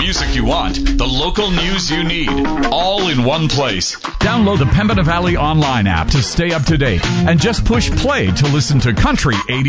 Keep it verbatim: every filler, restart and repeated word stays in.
music you want, the local news you need, all in one place. Download the Pembina Valley Online app to stay up to date and just push play to listen to Country eighty.